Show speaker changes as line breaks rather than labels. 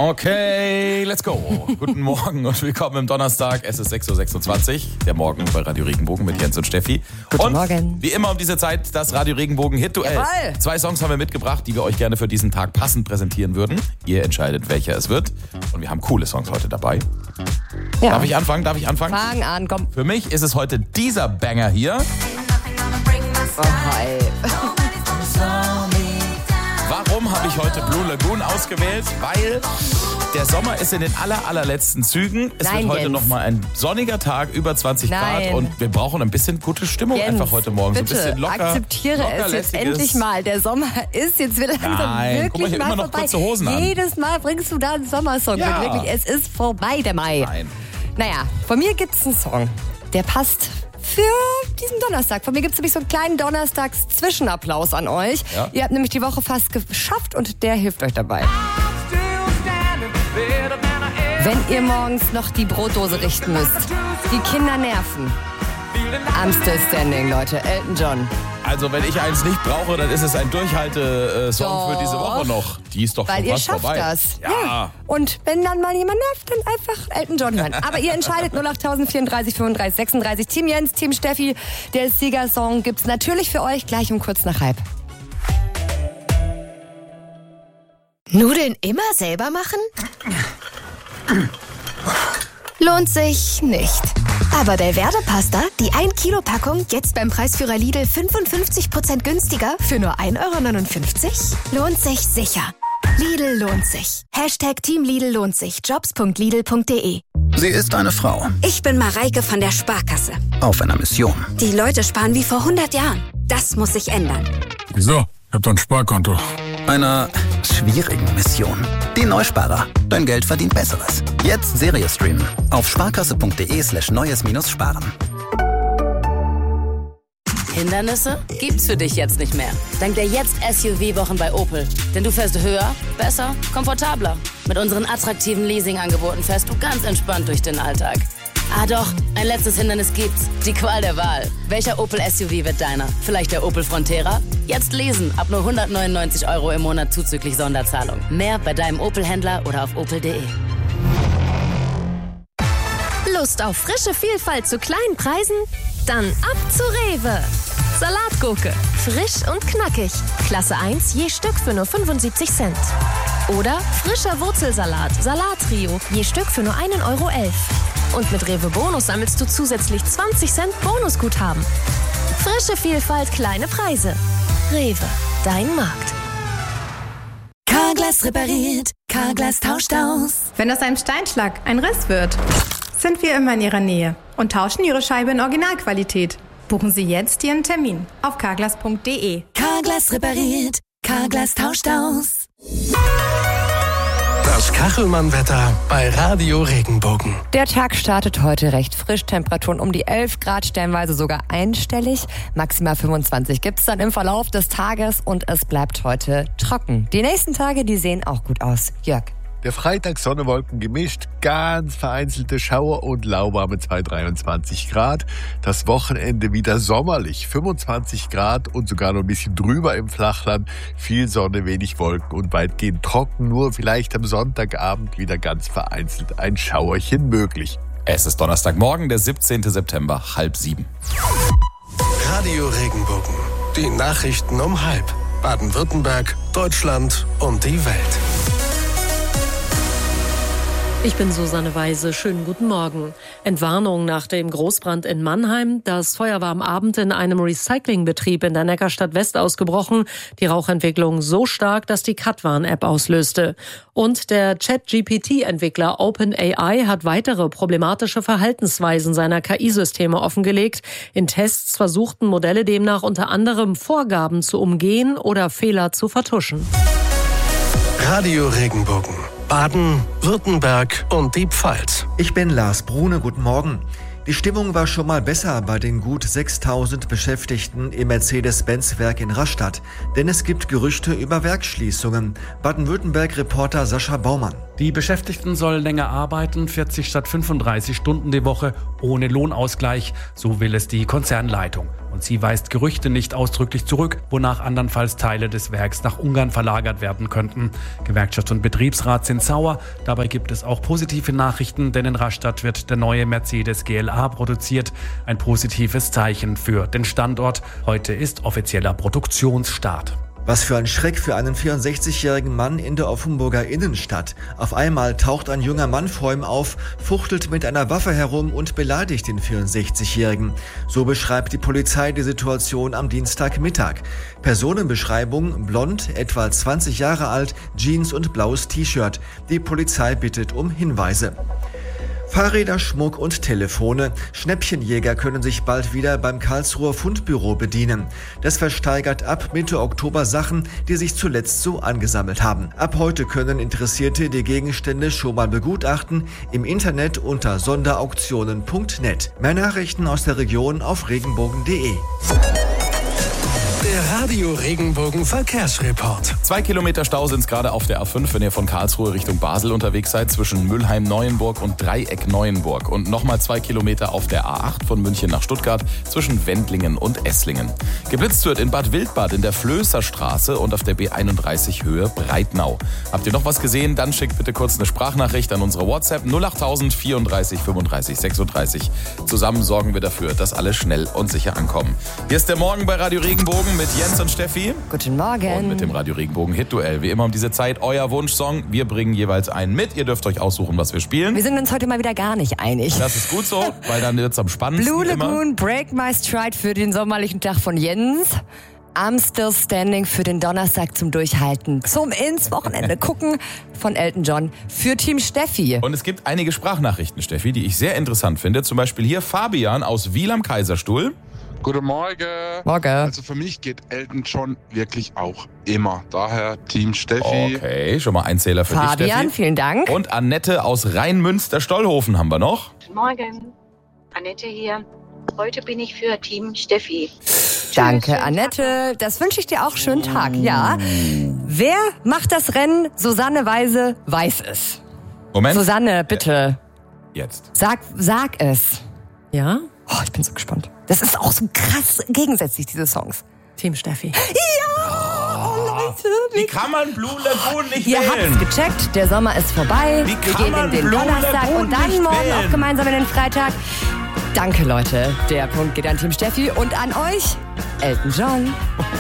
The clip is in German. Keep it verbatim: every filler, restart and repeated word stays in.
Okay, let's go. Guten Morgen und willkommen im Donnerstag. Es ist sechs Uhr sechsundzwanzig, der Morgen bei Radio Regenbogen mit Jens und Steffi.
Guten
und
Morgen.
Wie immer um diese Zeit das Radio Regenbogen Hit-Duell.
Jawohl.
Zwei Songs haben wir mitgebracht, die wir euch gerne für diesen Tag passend präsentieren würden. Ihr entscheidet, welcher es wird. Und wir haben coole Songs heute dabei.
Ja.
Darf ich anfangen? Darf ich anfangen?
Fang an, komm.
Für mich ist es heute dieser Banger hier.
Oh, hi.
Warum habe ich heute Blue Lagoon ausgewählt? Weil der Sommer ist in den aller, allerletzten Zügen. Es
Nein,
wird heute
Jens.
nochmal ein sonniger Tag, über zwanzig
Nein.
Grad. Und wir brauchen ein bisschen gute Stimmung
Jens,
einfach heute Morgen.
bitte,
so ein bisschen locker.
akzeptiere
locker
es jetzt
lässiges.
endlich mal. Der Sommer ist jetzt wieder langsam
Nein, guck mal,
wirklich
hier
mal
immer noch
vorbei.
kurze Hosen an.
Jedes Mal bringst du da einen Sommersong
Ja.
mit. Wirklich, es ist vorbei, der Mai.
Nein.
Naja, von mir gibt's einen Song, der passt für diesen Donnerstag. Von mir gibt's nämlich so einen kleinen Donnerstags-Zwischenapplaus an euch.
Ja.
Ihr habt nämlich die Woche fast geschafft und der hilft euch dabei. Wenn ihr morgens noch die Brotdose richten müsst, die Kinder nerven. I'm still standing, Leute. Elton John.
Also wenn ich eins nicht brauche, dann ist es ein Durchhalte-Song
Doch.
für diese Woche noch. Die ist doch
Weil
schon
ihr
fast
schafft
vorbei.
das.
Ja.
Und wenn dann mal jemand nervt, dann einfach Elton John hören. Aber ihr entscheidet null acht vierunddreißig fünfunddreißig sechsunddreißig. Team Jens, Team Steffi. Der Siegersong gibt's natürlich für euch gleich um kurz nach halb.
Nudeln immer selber machen? Lohnt sich nicht. Aber Belverde-Pasta, die ein Kilo Packung, jetzt beim Preisführer Lidl fünfundfünfzig Prozent günstiger für nur ein Euro neunundfünfzig? Lohnt sich sicher. Lidl lohnt sich. Hashtag Team Lidl lohnt sich. Jobs punkt lidl punkt de.
Sie ist eine Frau
Ich bin Mareike von der Sparkasse.
auf einer Mission.
Die Leute sparen wie vor hundert Jahren. Das muss sich ändern.
Wieso? Ich hab doch ein Sparkonto.
Einer schwierigen Mission. Die Neusparer. Dein Geld verdient Besseres. Jetzt Serie streamen. Auf sparkasse.de slash neues minus sparen.
Hindernisse gibt's für dich jetzt nicht mehr. Dank der Jetzt-S U V-Wochen bei Opel. Denn du fährst höher, besser, komfortabler. Mit unseren attraktiven Leasing-Angeboten fährst du ganz entspannt durch den Alltag. Ah doch, ein letztes Hindernis gibt's. Die Qual der Wahl. Welcher Opel S U V wird deiner? Vielleicht der Opel Frontera? Jetzt lesen, ab nur hundertneunundneunzig Euro im Monat zuzüglich Sonderzahlung. Mehr bei deinem Opel-Händler oder auf opel punkt de.
Lust auf frische Vielfalt zu kleinen Preisen? Dann ab zu Rewe. Salatgurke. Frisch und knackig. Klasse eins je Stück für nur fünfundsiebzig Cent. Oder frischer Wurzelsalat, Salattrio, je Stück für nur einen Euro elf. Und mit Rewe Bonus sammelst du zusätzlich zwanzig Cent Bonusguthaben. Frische Vielfalt, kleine Preise. Rewe, dein Markt.
Carglass repariert, Carglass tauscht aus.
Wenn aus einem Steinschlag ein Riss wird, sind wir immer in Ihrer Nähe und tauschen Ihre Scheibe in Originalqualität. Buchen Sie jetzt Ihren Termin auf carglass punkt de.
Carglass repariert, Carglass tauscht aus.
Das Kachelmann-Wetter bei Radio Regenbogen.
Der Tag startet heute recht frisch. Temperaturen um die elf Grad, stellenweise sogar einstellig. Maximal fünfundzwanzig gibt's dann im Verlauf des Tages und es bleibt heute trocken. Die nächsten Tage, die sehen auch gut aus. Jörg.
Der Freitag Sonne, Wolken gemischt, ganz vereinzelte Schauer und lauwarme zwei, dreiundzwanzig Grad. Das Wochenende wieder sommerlich, fünfundzwanzig Grad und sogar noch ein bisschen drüber im Flachland. Viel Sonne, wenig Wolken und weitgehend trocken, nur vielleicht am Sonntagabend wieder ganz vereinzelt ein Schauerchen möglich.
Es ist Donnerstagmorgen, der siebzehnten September, halb sieben.
Radio Regenbogen. Die Nachrichten um halb. Baden-Württemberg, Deutschland und die Welt.
Ich bin Susanne Weise. Schönen guten Morgen. Entwarnung nach dem Großbrand in Mannheim. Das Feuer war am Abend in einem Recyclingbetrieb in der Neckarstadt West ausgebrochen. Die Rauchentwicklung so stark, dass die Katwan-App auslöste. Und der Chat-G P T-Entwickler OpenAI hat weitere problematische Verhaltensweisen seiner K I-Systeme offengelegt. In Tests versuchten Modelle demnach unter anderem Vorgaben zu umgehen oder Fehler zu vertuschen.
Radio Regenbogen. Baden, Württemberg und die Pfalz.
Ich bin Lars Brune, guten Morgen. Die Stimmung war schon mal besser bei den gut sechstausend Beschäftigten im Mercedes-Benz-Werk in Rastatt. Denn es gibt Gerüchte über Werksschließungen. Baden-Württemberg-Reporter Sascha Baumann.
Die Beschäftigten sollen länger arbeiten, vierzig statt fünfunddreißig Stunden die Woche ohne Lohnausgleich, so will es die Konzernleitung. Und sie weist Gerüchte nicht ausdrücklich zurück, wonach andernfalls Teile des Werks nach Ungarn verlagert werden könnten. Gewerkschaft und Betriebsrat sind sauer. Dabei gibt es auch positive Nachrichten, denn in Rastatt wird der neue Mercedes G L A produziert. Ein positives Zeichen für den Standort. Heute ist offizieller Produktionsstart.
Was für ein Schreck für einen vierundsechzigjährigen Mann in der Offenburger Innenstadt. Auf einmal taucht ein junger Mann vor ihm auf, fuchtelt mit einer Waffe herum und beleidigt den vierundsechzigjährigen. So beschreibt die Polizei die Situation am Dienstagmittag. Personenbeschreibung: blond, etwa zwanzig Jahre alt, Jeans und blaues T-Shirt. Die Polizei bittet um Hinweise. Fahrräder, Schmuck und Telefone. Schnäppchenjäger können sich bald wieder beim Karlsruher Fundbüro bedienen. Das versteigert ab Mitte Oktober Sachen, die sich zuletzt so angesammelt haben. Ab heute können Interessierte die Gegenstände schon mal begutachten im Internet unter sonderauktionen punkt net. Mehr Nachrichten aus der Region auf regenbogen punkt de.
Der Radio Regenbogen Verkehrsreport.
Zwei Kilometer Stau sind es gerade auf der A fünf, wenn ihr von Karlsruhe Richtung Basel unterwegs seid, zwischen Mülheim-Neuenburg und Dreieck-Neuenburg. Und nochmal zwei Kilometer auf der A acht von München nach Stuttgart zwischen Wendlingen und Esslingen. Geblitzt wird in Bad Wildbad in der Flößer Straße und auf der B einunddreißig Höhe Breitnau. Habt ihr noch was gesehen? Dann schickt bitte kurz eine Sprachnachricht an unsere WhatsApp null acht tausend vierunddreißig fünfunddreißig sechsunddreißig. Zusammen sorgen wir dafür, dass alle schnell und sicher ankommen. Hier ist der Morgen bei Radio Regenbogen mit Jens und Steffi.
Guten Morgen.
Und mit dem Radio Regenbogen Hit-Duell. Wie immer um diese Zeit euer Wunschsong. Wir bringen jeweils einen mit. Ihr dürft euch aussuchen, was wir spielen.
Wir sind uns heute mal wieder gar nicht einig.
Das ist gut so, weil dann wird's am spannendsten.
Blue Lagoon,
immer.
Break My Stride für den sommerlichen Tag von Jens. I'm Still Standing für den Donnerstag zum Durchhalten. Zum ins Wochenende gucken von Elton John für Team Steffi.
Und es gibt einige Sprachnachrichten, Steffi, die ich sehr interessant finde. Zum Beispiel hier Fabian aus Wiel am Kaiserstuhl.
Guten Morgen.
Morgen.
Also für mich geht Elton John wirklich auch immer. Daher Team Steffi.
Okay, schon mal ein Zähler für
Fabian,
dich, Steffi.
vielen Dank.
Und Annette aus Rheinmünster-Stollhofen haben wir noch.
Guten Morgen. Annette hier. Heute bin ich für Team Steffi.
Danke, Annette. Das wünsche ich dir auch. Schönen Tag. Ja. Wer macht das Rennen? Susanne Weise weiß es.
Moment.
Susanne, bitte.
Jetzt.
Sag, sag es.
Ja?
Oh, ich bin so gespannt. Das ist auch so krass gegensätzlich, diese Songs.
Team Steffi.
Ja! Oh, Leute.
Wie kann man Blue Lagoon nicht
Ihr
wählen?
habt's gecheckt, der Sommer ist vorbei.
Wie
Wir
kann
gehen
man
in den
Blue
Donnerstag
Lagoon
und dann
nicht
morgen
wählen?
auch gemeinsam in den Freitag. Danke, Leute. Der Punkt geht an Team Steffi und an euch, Elton John.